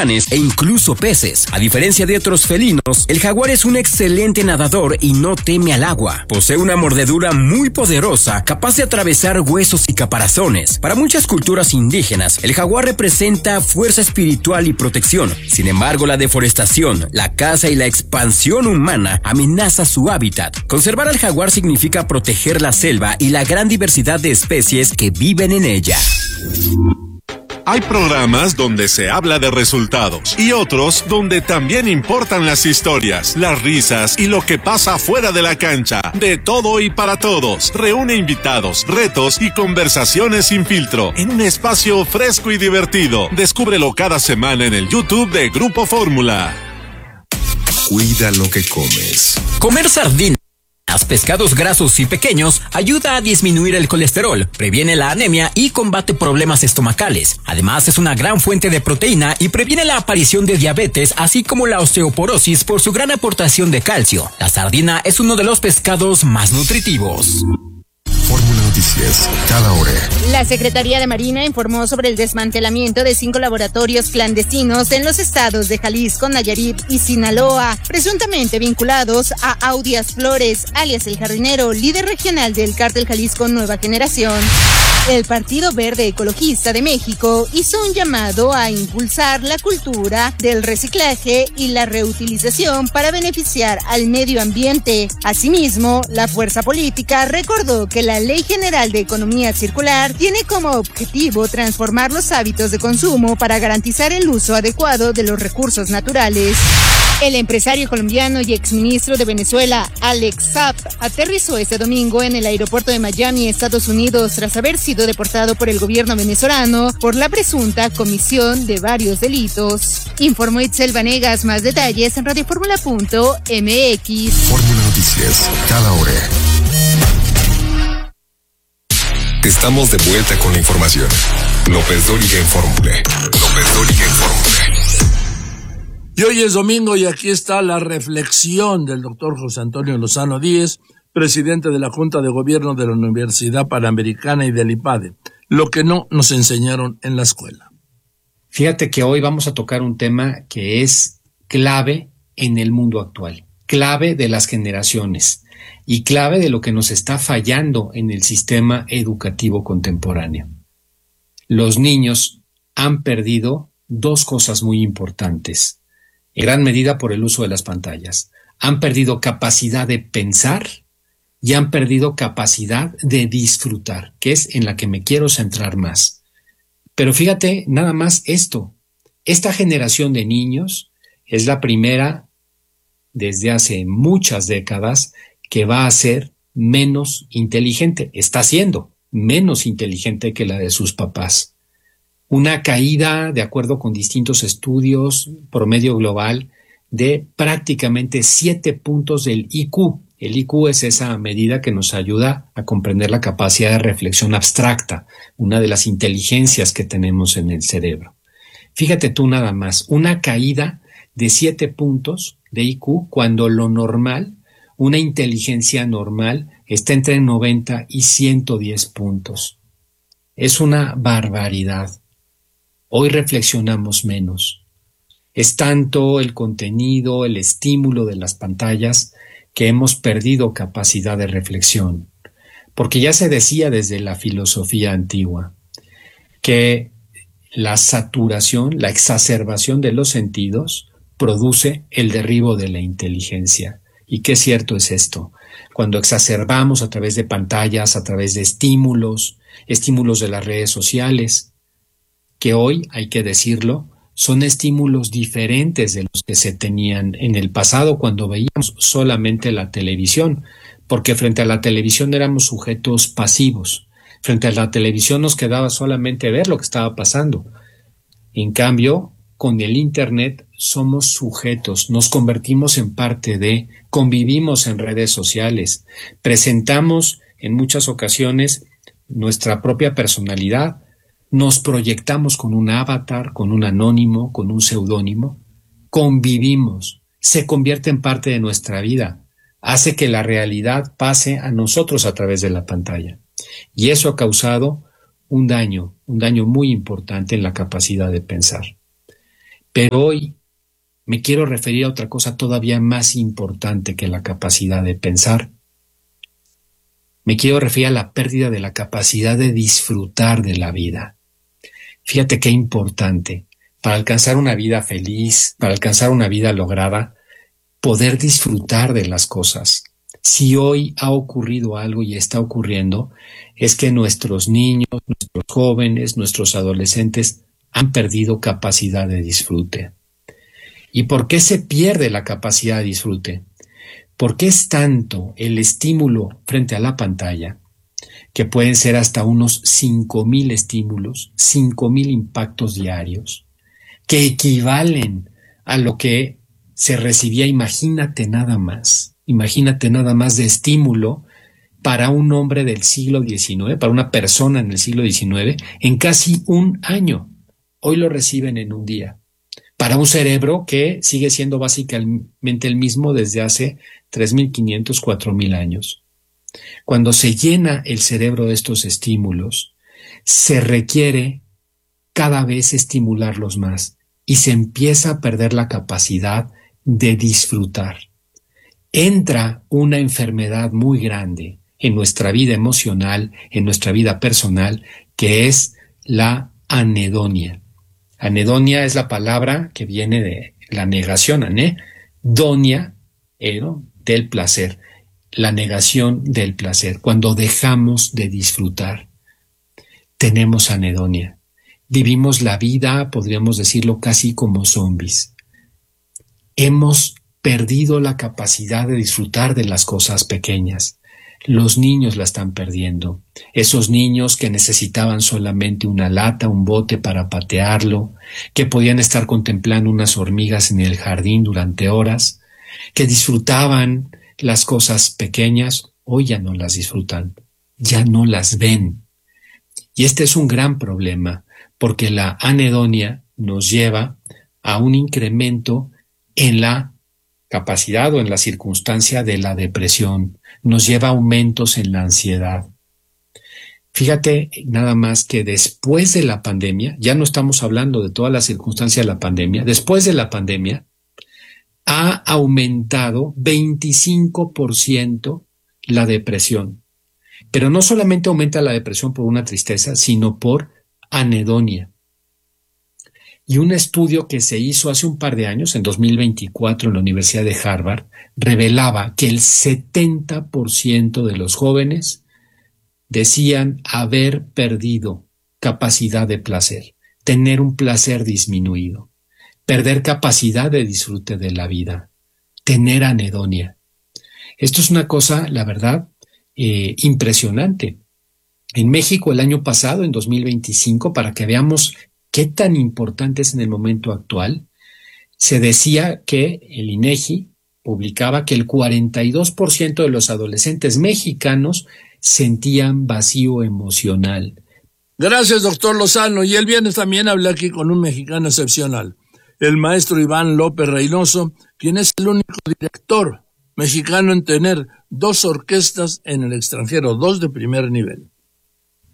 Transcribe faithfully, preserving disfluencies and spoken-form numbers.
tucanes e incluso peces. A diferencia de otros felinos, el jaguar es un excelente nadador y no teme al agua. Posee una mordedura muy poderosa, capaz de atravesar huesos y caparazones. Para muchas culturas indígenas, el jaguar representa fuerza espiritual y protección. Sin embargo, la deforestación, la caza y la expansión humana amenaza su hábitat. Conservar al jaguar significa proteger la selva y la gran diversidad de especies que viven en ella. Hay programas donde se habla de resultados y otros donde también importan las historias, las risas y lo que pasa fuera de la cancha. De todo y para todos. Reúne invitados, retos y conversaciones sin filtro en un espacio fresco y divertido. Descúbrelo cada semana en el YouTube de Grupo Fórmula. Cuida lo que comes. Comer sardinas, pescados grasos y pequeños ayuda a disminuir el colesterol, previene la anemia y combate problemas estomacales. Además, es una gran fuente de proteína y previene la aparición de diabetes, así como la osteoporosis por su gran aportación de calcio. La sardina es uno de los pescados más nutritivos. Fórmula Noticias, cada hora. La Secretaría de Marina informó sobre el desmantelamiento de cinco laboratorios clandestinos en los estados de Jalisco, Nayarit y Sinaloa, presuntamente vinculados a Audias Flores, alias El Jardinero, líder regional del Cártel Jalisco Nueva Generación. El Partido Verde Ecologista de México hizo un llamado a impulsar la cultura del reciclaje y la reutilización para beneficiar al medio ambiente. Asimismo, la fuerza política recordó que la Ley General de Economía Circular tiene como objetivo transformar los hábitos de consumo para garantizar el uso adecuado de los recursos naturales. El empresario colombiano y exministro de Venezuela, Alex Saab, aterrizó este domingo en el aeropuerto de Miami, Estados Unidos, tras haber sido deportado por el gobierno venezolano por la presunta comisión de varios delitos. Informó Itzel Vanegas. Más detalles en radioformula punto m x. Fórmula Noticias, cada hora. Estamos de vuelta con la información. López Dóriga en Fórmula. López Dóriga en Fórmula. Y hoy es domingo y aquí está la reflexión del doctor José Antonio Lozano Díez, presidente de la Junta de Gobierno de la Universidad Panamericana y del IPADE. Lo que no nos enseñaron en la escuela. Fíjate que hoy vamos a tocar un tema que es clave en el mundo actual, clave de las generaciones y clave de lo que nos está fallando en el sistema educativo contemporáneo. Los niños han perdido dos cosas muy importantes, en gran medida por el uso de las pantallas. Han perdido capacidad de pensar y han perdido capacidad de disfrutar, que es en la que me quiero centrar más. Pero fíjate nada más esto, esta generación de niños es la primera desde hace muchas décadas que va a ser menos inteligente, está siendo menos inteligente que la de sus papás. Una caída, de acuerdo con distintos estudios, promedio global, de prácticamente siete puntos del I Q. El I Q es esa medida que nos ayuda a comprender la capacidad de reflexión abstracta, una de las inteligencias que tenemos en el cerebro. Fíjate tú nada más, una caída de siete puntos de I Q cuando lo normal, una inteligencia normal, está entre noventa y ciento diez puntos. Es una barbaridad. Hoy reflexionamos menos. Es tanto el contenido, el estímulo de las pantallas que hemos perdido capacidad de reflexión. Porque ya se decía desde la filosofía antigua que la saturación, la exacerbación de los sentidos produce el derribo de la inteligencia. ¿Y qué cierto es esto? Cuando exacerbamos a través de pantallas, a través de estímulos, estímulos de las redes sociales, que hoy, hay que decirlo, son estímulos diferentes de los que se tenían en el pasado cuando veíamos solamente la televisión, porque frente a la televisión éramos sujetos pasivos. Frente a la televisión nos quedaba solamente ver lo que estaba pasando. En cambio, con el Internet somos sujetos, nos convertimos en parte de, convivimos en redes sociales, presentamos en muchas ocasiones nuestra propia personalidad, nos proyectamos con un avatar, con un anónimo, con un seudónimo, convivimos, se convierte en parte de nuestra vida, hace que la realidad pase a nosotros a través de la pantalla. Y eso ha causado un daño, un daño muy importante en la capacidad de pensar. Pero hoy me quiero referir a otra cosa todavía más importante que la capacidad de pensar. Me quiero referir a la pérdida de la capacidad de disfrutar de la vida. Fíjate qué importante, para alcanzar una vida feliz, para alcanzar una vida lograda, poder disfrutar de las cosas. Si hoy ha ocurrido algo y está ocurriendo, es que nuestros niños, nuestros jóvenes, nuestros adolescentes han perdido capacidad de disfrute. ¿Y por qué se pierde la capacidad de disfrute? Porque es tanto el estímulo frente a la pantalla, que pueden ser hasta unos cinco mil estímulos, cinco mil impactos diarios, que equivalen a lo que se recibía, imagínate nada más, imagínate nada más de estímulo para un hombre del siglo diecinueve, para una persona en el siglo diecinueve, en casi un año. Hoy lo reciben en un día. Para un cerebro que sigue siendo básicamente el mismo desde hace tres mil quinientos, cuatro mil años. Cuando se llena el cerebro de estos estímulos, se requiere cada vez estimularlos más y se empieza a perder la capacidad de disfrutar. Entra una enfermedad muy grande en nuestra vida emocional, en nuestra vida personal, que es la anedonia. Anedonia es la palabra que viene de la negación, ané, donia, eh, ¿no? del placer, la negación del placer. Cuando dejamos de disfrutar, tenemos anedonia. Vivimos la vida, podríamos decirlo, casi como zombies. Hemos perdido la capacidad de disfrutar de las cosas pequeñas. Los niños la están perdiendo. Esos niños que necesitaban solamente una lata, un bote para patearlo, que podían estar contemplando unas hormigas en el jardín durante horas, que disfrutaban las cosas pequeñas, hoy ya no las disfrutan, ya no las ven. Y este es un gran problema, porque la anedonia nos lleva a un incremento en la capacidad o en la circunstancia de la depresión, nos lleva a aumentos en la ansiedad. Fíjate nada más que después de la pandemia, ya no estamos hablando de toda la circunstancia de la pandemia, después de la pandemia ha aumentado veinticinco por ciento la depresión. Pero no solamente aumenta la depresión por una tristeza, sino por anedonia. Y un estudio que se hizo hace un par de años, en dos mil veinticuatro, en la Universidad de Harvard, revelaba que el setenta por ciento de los jóvenes decían haber perdido capacidad de placer, tener un placer disminuido, perder capacidad de disfrute de la vida, tener anedonia. Esto es una cosa, la verdad, eh, impresionante. En México el año pasado, en dos mil veinticinco, para que veamos qué tan importante es en el momento actual, se decía que el INEGI publicaba que el cuarenta y dos por ciento de los adolescentes mexicanos sentían vacío emocional. Gracias, doctor Lozano. Y el viernes también hablé aquí con un mexicano excepcional, el maestro Iván López Reynoso, quien es el único director mexicano en tener dos orquestas en el extranjero, dos de primer nivel.